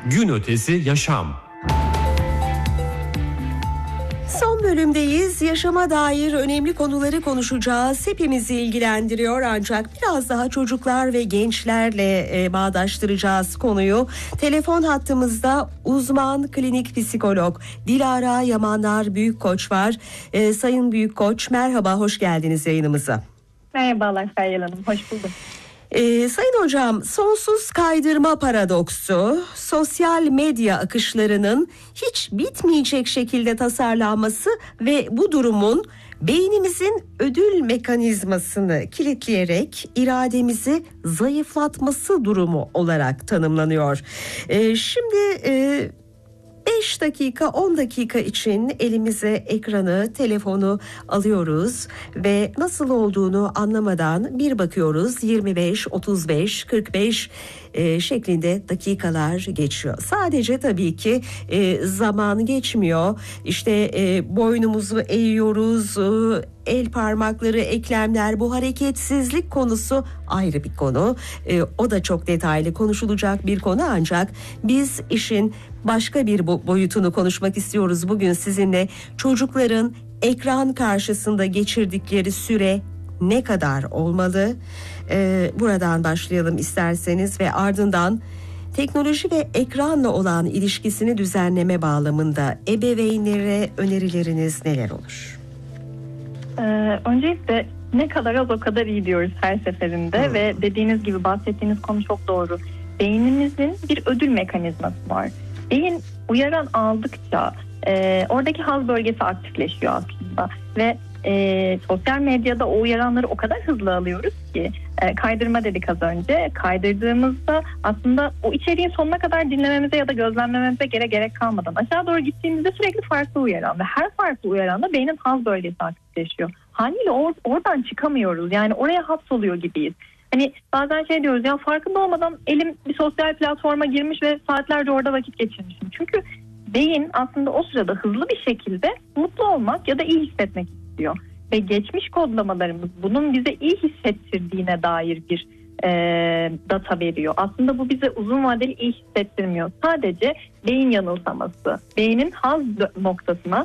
Gün ötesi yaşam. Son bölümdeyiz. Yaşama dair önemli konuları konuşacağız. Hepimizi ilgilendiriyor ancak biraz daha çocuklar ve gençlerle bağdaştıracağız konuyu. Telefon hattımızda uzman klinik psikolog Dilara Yamanlar Büyükkoç var. Sayın Büyükkoç, merhaba, hoş geldiniz yayınımıza. Merhabalar Feryal Hanım, hoş bulduk. Sayın hocam, sonsuz kaydırma paradoksu, sosyal medya akışlarının hiç bitmeyecek şekilde tasarlanması ve bu durumun beynimizin ödül mekanizmasını kilitleyerek irademizi zayıflatması durumu olarak tanımlanıyor. Şimdi 5 dakika 10 dakika için elimize ekranı, telefonu alıyoruz ve nasıl olduğunu anlamadan bir bakıyoruz, 25, 35, 45 şeklinde dakikalar geçiyor. Sadece tabii ki zaman geçmiyor. İşte boynumuzu eğiyoruz, el parmakları, eklemler, bu hareketsizlik konusu ayrı bir konu. O da çok detaylı konuşulacak bir konu, ancak biz işin başka bir boyutunu konuşmak istiyoruz bugün sizinle. Çocukların ekran karşısında geçirdikleri süre ne kadar olmalı? Buradan başlayalım isterseniz ve ardından teknoloji ve ekranla olan ilişkisini düzenleme bağlamında ebeveynlere önerileriniz neler olur? Öncelikle ne kadar az o kadar iyi diyoruz her seferinde ve dediğiniz gibi bahsettiğiniz konu çok doğru. Beynimizin bir ödül mekanizması var. Beyin uyaran aldıkça oradaki haz bölgesi aktifleşiyor aslında ve sosyal medyada o uyaranları o kadar hızlı alıyoruz ki kaydırma dedik az önce. Kaydırdığımızda aslında o içeriğin sonuna kadar dinlememize ya da gözlemlememize gerek kalmadan aşağı doğru gittiğimizde sürekli farklı uyaran ve her farklı uyaranda beynin haz bölgesi aktifleşiyor. Haliyle oradan çıkamıyoruz, yani oraya hapsoluyor gibiyiz. Hani bazen şey diyoruz ya, farkında olmadan elim bir sosyal platforma girmiş ve saatlerce orada vakit geçirmişim. Çünkü beyin aslında o sırada hızlı bir şekilde mutlu olmak ya da iyi hissetmek istiyor. Ve geçmiş kodlamalarımız bunun bize iyi hissettirdiğine dair bir data veriyor. Aslında bu bize uzun vadeli iyi hissettirmiyor. Sadece beyin yanılsaması, beynin haz noktasına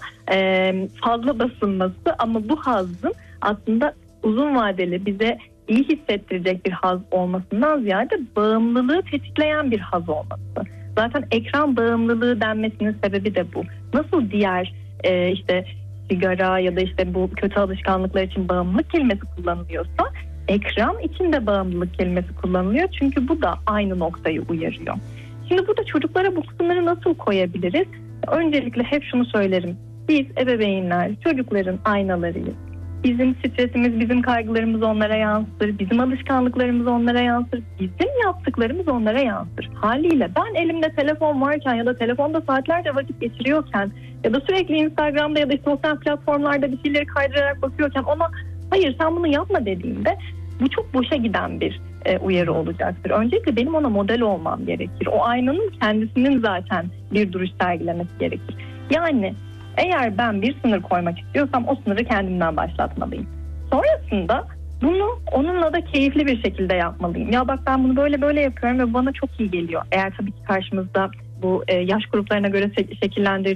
fazla basılması, ama bu hazın aslında uzun vadeli bize iyi hissettirecek bir haz olmasından ziyade bağımlılığı tetikleyen bir haz olması. Zaten ekran bağımlılığı denmesinin sebebi de bu. Nasıl diğer işte sigara ya da işte bu kötü alışkanlıklar için bağımlılık kelimesi kullanılıyorsa, ekran için de bağımlılık kelimesi kullanılıyor. Çünkü bu da aynı noktayı uyarıyor. Şimdi burada çocuklara bu kısımları nasıl koyabiliriz? Öncelikle hep şunu söylerim. Biz ebeveynler çocukların aynalarıyız. Bizim stresimiz, bizim kaygılarımız onlara yansır. Bizim alışkanlıklarımız onlara yansır. Bizim yaptıklarımız onlara yansır. Haliyle ben elimde telefon varken ya da telefonda saatlerce vakit geçiriyorken ya da sürekli Instagram'da ya da sosyal platformlarda bir şeyleri kaydırarak bakıyorken ona hayır sen bunu yapma dediğimde bu çok boşa giden bir uyarı olacaktır. Öncelikle benim ona model olmam gerekir. O aynanın kendisinin zaten bir duruş sergilemesi gerekir. Yani eğer ben bir sınır koymak istiyorsam o sınırı kendimden başlatmalıyım. Sonrasında bunu onunla da keyifli bir şekilde yapmalıyım. Ya bak ben bunu böyle yapıyorum ve bana çok iyi geliyor. Eğer tabii ki karşımızda bu yaş gruplarına göre şekillendirilmiş